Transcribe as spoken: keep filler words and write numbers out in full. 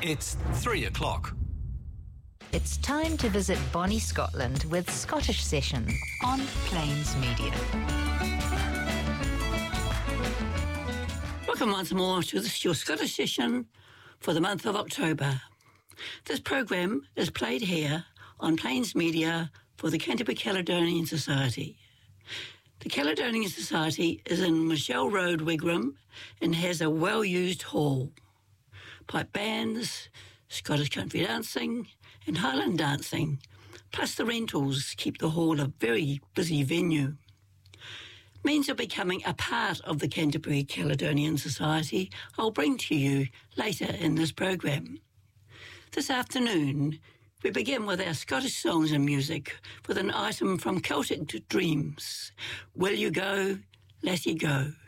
It's three o'clock. It's time to visit Bonnie, Scotland with Scottish Session on Plains Media. Welcome once more to this, your Scottish Session for the month of October. This program is played here on Plains Media for the Canterbury Caledonian Society. The Caledonian Society is in Michelle Road, Wigram, and has a well-used hall. Pipe bands, Scottish country dancing and Highland dancing, plus the rentals keep the hall a very busy venue. Means of becoming a part of the Canterbury Caledonian Society I'll bring to you later in this program. This afternoon, we begin with our Scottish songs and music with an item from Celtic Dreams, Will You Go, Lassie Go.